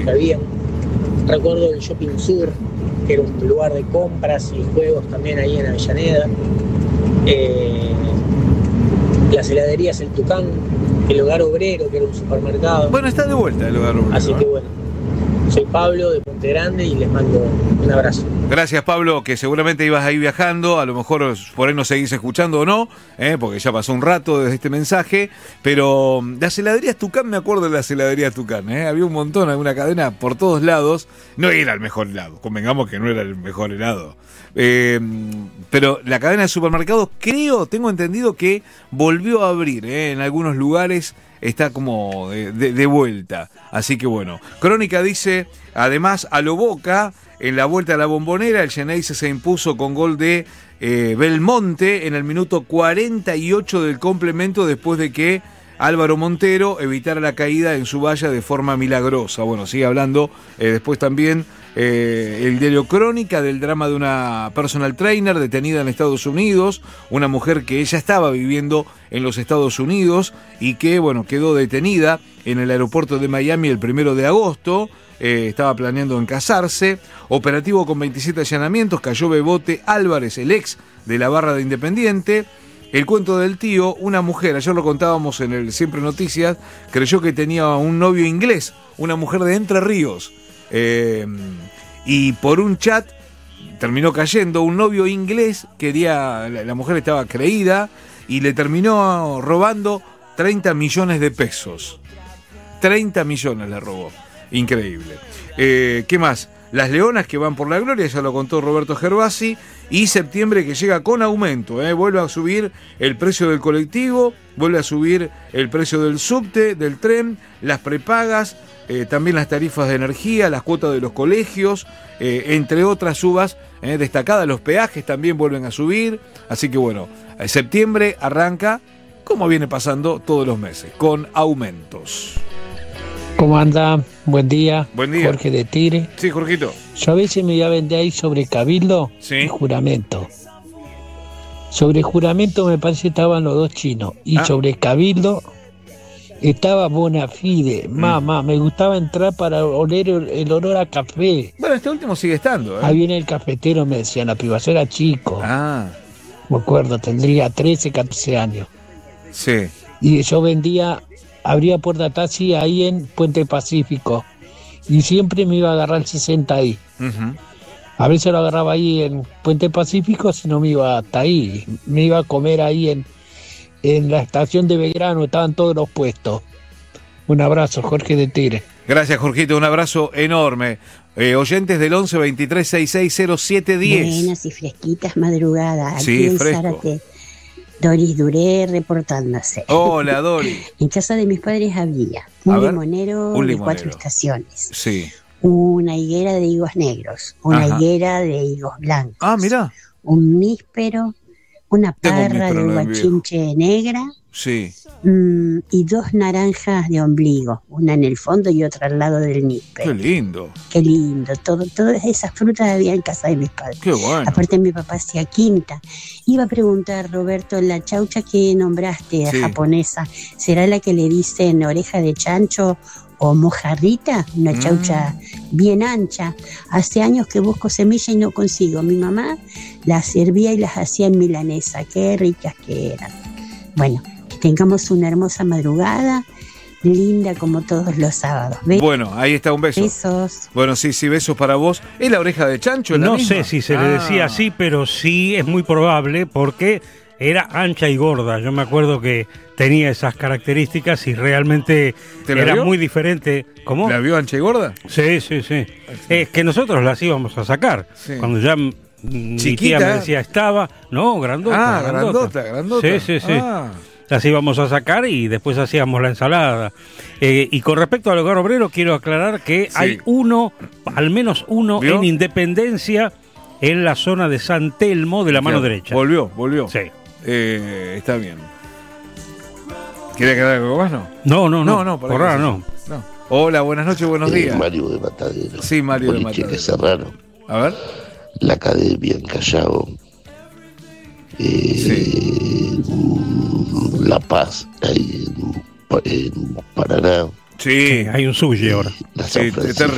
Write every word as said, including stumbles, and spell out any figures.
que había. Recuerdo el Shopping Sur, que era un lugar de compras y juegos también ahí en Avellaneda. Eh, las heladerías El Tucán, el Hogar Obrero, que era un supermercado. Bueno, está de vuelta el Hogar Obrero. Así que bueno, soy Pablo de Ponte Grande y les mando un abrazo. Gracias, Pablo, que seguramente ibas ahí viajando, a lo mejor por ahí no seguís escuchando o no, ¿eh? Porque ya pasó un rato desde este mensaje, pero las heladerías Tucán, me acuerdo de las heladerías Tucán, ¿eh? Había un montón, alguna cadena por todos lados, no era el mejor helado, convengamos que no era el mejor helado, eh, pero la cadena de supermercados, creo, tengo entendido que volvió a abrir, ¿eh? En algunos lugares está como de, de, de vuelta, así que bueno. Crónica dice, además, a lo Boca, en la vuelta a la Bombonera, el Xeneize se impuso con gol de eh, Belmonte en el minuto cuarenta y ocho del complemento, después de que Álvaro Montero evitara la caída en su valla de forma milagrosa. Bueno, sigue hablando eh, después también eh, el diario Crónica del drama de una personal trainer detenida en Estados Unidos, una mujer que ella estaba viviendo en los Estados Unidos y que, bueno, quedó detenida en el aeropuerto de Miami el primero de agosto. Eh, estaba planeando en casarse. Operativo con veintisiete allanamientos, cayó Bebote Álvarez, el ex de la barra de Independiente. El cuento del tío, una mujer, ayer lo contábamos en el Siempre Noticias, creyó que tenía un novio inglés, una mujer de Entre Ríos, eh, y por un chat terminó cayendo. Un novio inglés, quería, la, la mujer estaba creída y le terminó robando treinta millones de pesos. treinta millones le robó. Increíble. Eh, ¿Qué más? Las Leonas que van por la gloria, ya lo contó Roberto Gervasi. Y septiembre que llega con aumento, ¿eh? Vuelve a subir el precio del colectivo, vuelve a subir el precio del subte, del tren, las prepagas, eh, también las tarifas de energía, las cuotas de los colegios, eh, entre otras subas eh, destacadas. Los peajes también vuelven a subir. Así que bueno, septiembre arranca, como viene pasando todos los meses, con aumentos. ¿Cómo anda? Buen día. Buen día. Jorge de Tigre. Sí, Jorgito. Yo a veces me voy a vender ahí sobre cabildo sí. y juramento. Sobre juramento me parece que estaban los dos chinos. Y ah. sobre cabildo estaba Bonafide. Mm. Mamá, me gustaba entrar para oler el, el olor a café. Bueno, este último sigue estando, ¿eh? Ahí viene el cafetero, me decían, la privación era chico. Ah. Me acuerdo, tendría trece, catorce años. Sí. Y yo vendía... Abría puerta taxi ahí en Puente Pacífico y siempre me iba a agarrar el sesenta ahí. Uh-huh. A veces lo agarraba ahí en Puente Pacífico, si no me iba hasta ahí. Me iba a comer ahí en, en la estación de Belgrano, estaban todos los puestos. Un abrazo, Jorge de Tigre. Gracias, Jorgito, un abrazo enorme. Eh, oyentes del once veintitrés sesenta y seis cero siete diez. Buenas y fresquitas madrugadas. Aquí sí, en fresco. Zárate. Doris Duré reportándose. Hola, Doris. En casa de mis padres había un ver, limonero un de limonero. cuatro estaciones. Sí. Una higuera de higos negros. Una Ajá. higuera de higos blancos. Ah, mira. Un níspero. Una parra níspero, de guachinche negra. Sí. Mmm, y dos naranjas de ombligo. Una en el fondo y otra al lado del níspero. Qué lindo. Qué lindo. Todo, todas esas frutas había en casa de mis padres. Qué bueno. Aparte mi papá hacía quinta. Iba a preguntar, Roberto, la chaucha que nombraste, sí. japonesa, ¿será la que le dicen oreja de chancho o mojarrita? Una mm. chaucha bien ancha. Hace años que busco semilla y no consigo. Mi mamá las servía y las hacía en milanesa. Qué ricas que eran. Bueno, que tengamos una hermosa madrugada, linda como todos los sábados. ¿Ves? Bueno, ahí está, un beso. Besos. Bueno, sí, sí, besos para vos. ¿Es la oreja de chancho? ¿Es la no misma? sé si se ah. le decía así, pero sí es muy probable porque era ancha y gorda. Yo me acuerdo que tenía esas características y realmente era vio? muy diferente. ¿Cómo? ¿La vio ancha y gorda? Sí, sí, sí. Es que nosotros las íbamos a sacar. Sí. Cuando ya mi Chiquita. tía me decía, estaba, no, grandota. Ah, grandota, grandota. Sí, sí, sí. Ah. Las íbamos a sacar y después hacíamos la ensalada. Eh, y con respecto al Hogar Obrero, quiero aclarar que sí. hay uno, al menos uno, ¿vio? En Independencia, en la zona de San Telmo, de la mano claro. derecha. Volvió, volvió. Sí. Eh, está bien. ¿Quiere quedar algo más, no? No, no, no. No, no, por ahora no. no. Hola, buenas noches, buenos eh, días. Mario de Matadero. Sí, Mario de Boliche Matadero. que cerraron. A ver. La Academia en Callao. Eh, sí. La Paz, ahí en, en Paraná. Sí, hay un sushi ahora. La San sí, Francisco.